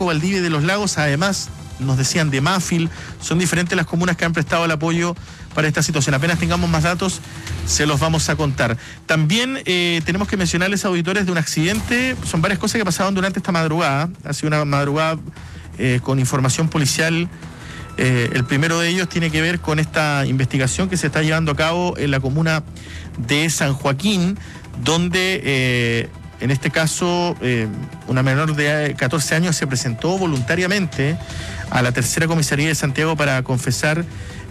Copiapó, Valdivia y de los Lagos. Además, nos decían de Mafil, son diferentes las comunas que han prestado el apoyo para esta situación. Apenas tengamos más datos, se los vamos a contar. También tenemos que mencionarles, auditores, de un accidente. Son varias cosas que pasaron durante esta madrugada. Ha sido una madrugada con información policial. El primero de ellos tiene que ver con esta investigación que se está llevando a cabo en la comuna de San Joaquín, donde en este caso una menor de 14 años se presentó voluntariamente a la tercera comisaría de Santiago para confesar,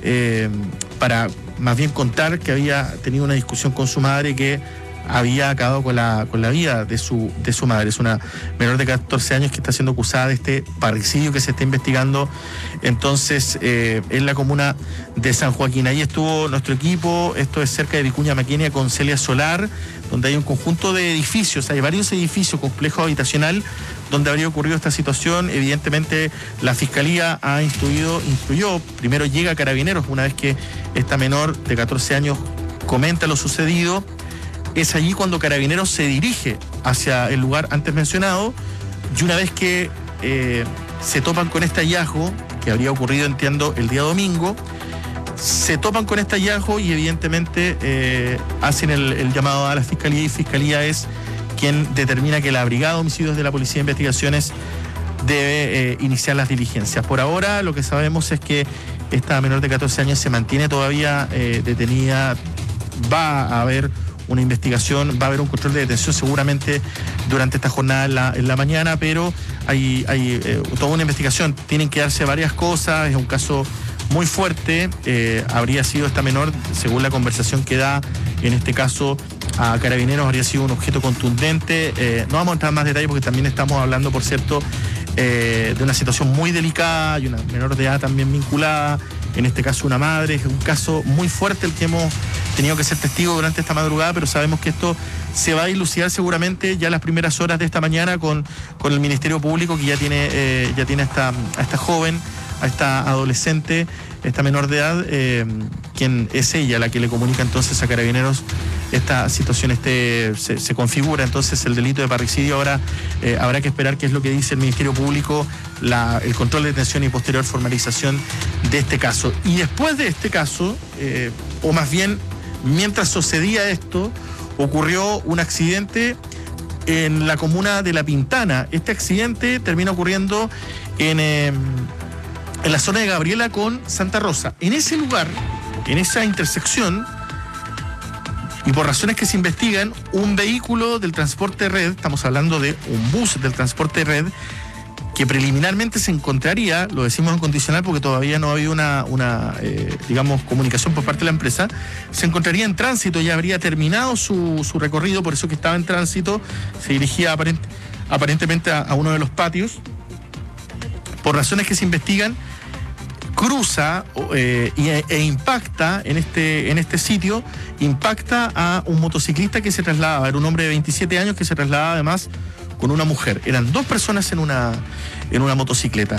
para más bien contar que había tenido una discusión con su madre que había acabado con la vida de su madre. Es una menor de 14 años que está siendo acusada de este parricidio que se está investigando entonces en la comuna de San Joaquín. Ahí estuvo nuestro equipo. Esto es cerca de Vicuña Maquenia con Celia Solar, donde hay un conjunto de edificios, hay varios edificios, complejo habitacional, donde habría ocurrido esta situación. Evidentemente la Fiscalía ha instruyó, primero llega a Carabineros una vez que esta menor de 14 años comenta lo sucedido. Es allí cuando Carabineros se dirige hacia el lugar antes mencionado, y una vez que se topan con este hallazgo, que habría ocurrido, entiendo, el día domingo, se topan con este hallazgo y evidentemente hacen el llamado a la Fiscalía, y Fiscalía es quien determina que la Brigada de Homicidios de la Policía de Investigaciones debe iniciar las diligencias. Por ahora lo que sabemos es que esta menor de 14 años se mantiene todavía detenida. Va a haber una investigación, va a haber un control de detención seguramente durante esta jornada en la mañana, pero hay toda una investigación. Tienen que darse varias cosas, es un caso muy fuerte. Habría sido esta menor, según la conversación que da en este caso a Carabineros, habría sido un objeto contundente. No vamos a entrar en más detalles porque también estamos hablando, por cierto, de una situación muy delicada y una menor de edad también vinculada, en este caso una madre. Es un caso muy fuerte el que hemos tenido que ser testigos durante esta madrugada, pero sabemos que esto se va a dilucidar seguramente ya en las primeras horas de esta mañana con el Ministerio Público, que ya tiene a esta joven, a esta adolescente, esta menor de edad, quien es ella la que le comunica entonces a Carabineros esta situación. Se configura entonces el delito de parricidio. Ahora habrá que esperar qué es lo que dice el Ministerio Público, el control de detención y posterior formalización de este caso. Y después de este caso, o más bien mientras sucedía esto, ocurrió un accidente en la comuna de La Pintana. Este accidente termina ocurriendo en la zona de Gabriela con Santa Rosa. En ese lugar, en esa intersección, y por razones que se investigan, un vehículo del transporte red, estamos hablando de un bus del transporte red, que preliminarmente se encontraría, lo decimos en condicional porque todavía no ha habido una comunicación por parte de la empresa, se encontraría en tránsito, ya habría terminado su recorrido, por eso que estaba en tránsito, se dirigía aparentemente a uno de los patios. Por razones que se investigan, cruza e impacta en este sitio, impacta a un motociclista que se trasladaba, era un hombre de 27 años que se trasladaba además con una mujer. Eran dos personas en una motocicleta.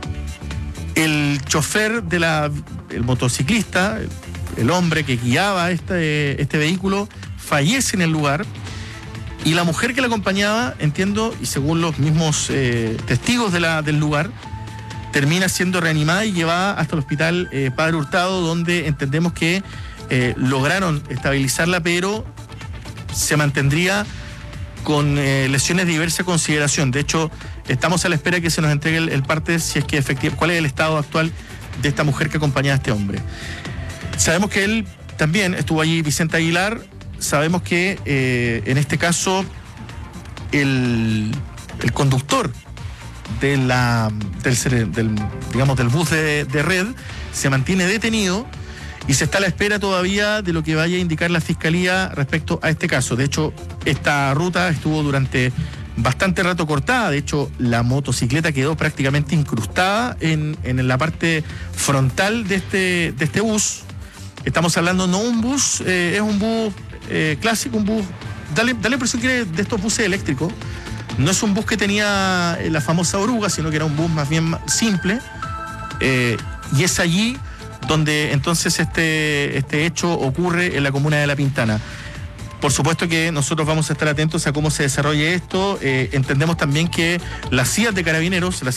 El chofer el motociclista, el hombre que guiaba este vehículo, fallece en el lugar, y la mujer que la acompañaba, entiendo, y según los mismos testigos del lugar, termina siendo reanimada y llevada hasta el hospital Padre Hurtado, donde entendemos que lograron estabilizarla, pero se mantendría con lesiones de diversa consideración. De hecho, estamos a la espera de que se nos entregue el parte, si es que efectivamente, cuál es el estado actual de esta mujer que acompañaba a este hombre. Sabemos que él también estuvo allí, Vicente Aguilar. Sabemos que en este caso el conductor del bus de red se mantiene detenido y se está a la espera todavía de lo que vaya a indicar la Fiscalía respecto a este caso. De hecho, esta ruta estuvo durante bastante rato cortada. De hecho, la motocicleta quedó prácticamente incrustada en la parte frontal de este bus. Estamos hablando no un bus, es un bus clásico, un bus, da la impresión que es de estos buses eléctricos. No es un bus que tenía la famosa oruga, sino que era un bus más bien simple. Y es allí donde entonces este hecho ocurre en la comuna de La Pintana. Por supuesto que nosotros vamos a estar atentos a cómo se desarrolle esto. Entendemos también que las CIAT de Carabineros,